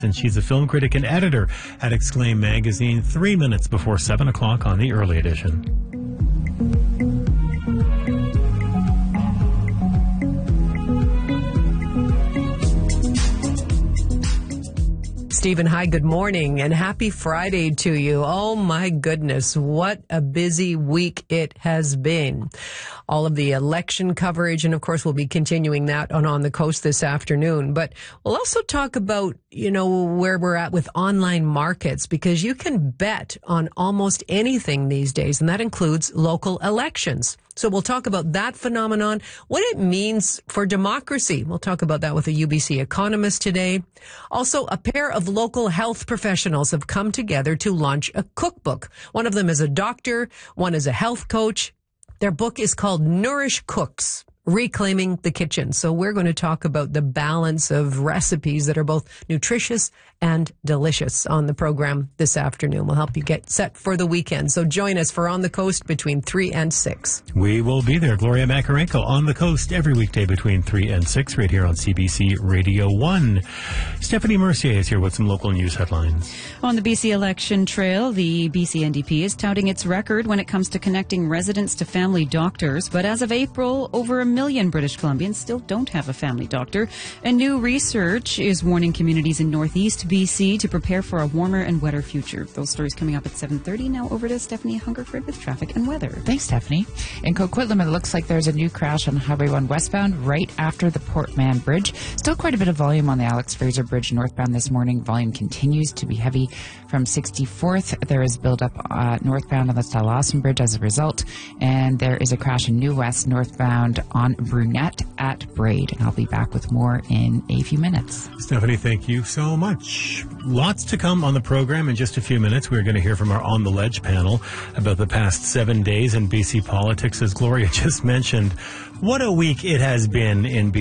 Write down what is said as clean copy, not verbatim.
And she's a film critic and editor at Exclaim Magazine. 3 minutes before 7 o'clock on the early edition. Stephen, hi, good morning, and happy Friday to you. Oh my goodness, what a busy week it has been. All of the election coverage, and of course we'll be continuing that on the Coast this afternoon. But we'll also talk about, where we're at with online markets, because you can bet on almost anything these days, and that includes local elections. So we'll talk about that phenomenon, what it means for democracy. We'll talk about that with a UBC economist today. Also, a pair of local health professionals have come together to launch a cookbook. One of them is a doctor, one is a health coach. Their book is called Nourish Cooks, Reclaiming the Kitchen. So we're going to talk about the balance of recipes that are both nutritious and delicious on the program this afternoon. We'll help you get set for the weekend. So join us for On the Coast between 3 and 6. We will be there. Gloria Makarenko on the Coast every weekday between 3 and 6 right here on CBC Radio 1. Stephanie Mercier is here with some local news headlines. On the BC election trail, the BC NDP is touting its record when it comes to connecting residents to family doctors. But as of April, over 1 million British Columbians still don't have a family doctor. And new research is warning communities in northeast BC to prepare for a warmer and wetter future. Those stories coming up at 7:30. Now over to Stephanie Hungerford with traffic and weather. Thanks, Stephanie. In Coquitlam, it looks like there's a new crash on Highway 1 westbound right after the Port Mann Bridge. Still quite a bit of volume on the Alex Fraser Bridge northbound this morning. Volume continues to be heavy from 64th. There is buildup northbound on the Style-Lawson Bridge as a result. And there is a crash in New West northbound on Brunette at Braid. And I'll be back with more in a few minutes. Stephanie, thank you so much. Lots to come on the program. In just a few minutes, we're going to hear from our On the Ledge panel about the past 7 days in BC politics. As Gloria just mentioned, what a week it has been in BC.